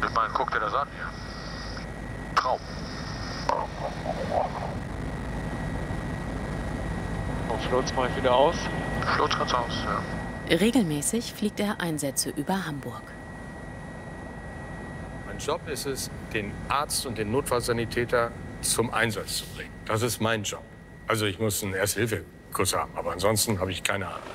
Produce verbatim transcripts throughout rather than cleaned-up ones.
Ich meine, guck dir das an hier. Traum. Und Flutz mache ich wieder aus. Flutz kannst aus, ja. Regelmäßig fliegt er Einsätze über Hamburg. Mein Job ist es, den Arzt und den Notfallsanitäter zum Einsatz zu bringen. Das ist mein Job. Also ich muss einen Erste-Hilfe-Kurs haben, aber ansonsten habe ich keine Ahnung.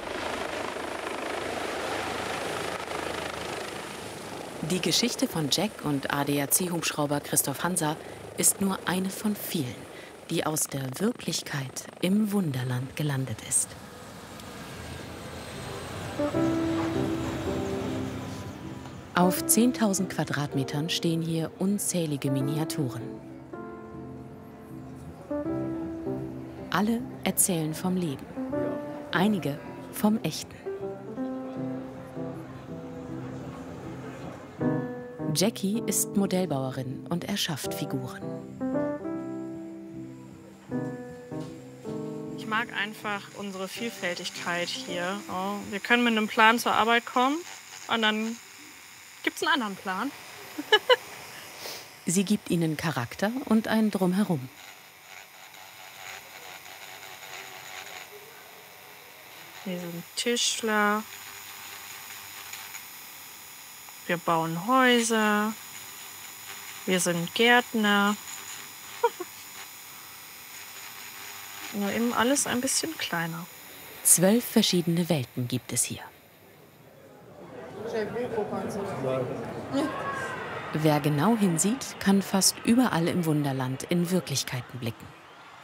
Die Geschichte von Jack und A D A C-Hubschrauber Christoph Hansa ist nur eine von vielen, die aus der Wirklichkeit im Wunderland gelandet ist. Auf zehntausend Quadratmetern stehen hier unzählige Miniaturen. Alle erzählen vom Leben, einige vom Echten. Jackie ist Modellbauerin und erschafft Figuren. Ich mag einfach unsere Vielfältigkeit hier. Oh, wir können mit einem Plan zur Arbeit kommen und dann gibt es einen anderen Plan. Sie gibt ihnen Charakter und ein Drumherum. Wir sind Tischler. Wir bauen Häuser. Wir sind Gärtner. Nur eben alles ein bisschen kleiner. Zwölf verschiedene Welten gibt es hier. Wer genau hinsieht, kann fast überall im Wunderland in Wirklichkeiten blicken.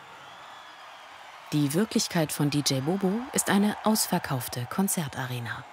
Die Wirklichkeit von D J Bobo ist eine ausverkaufte Konzertarena.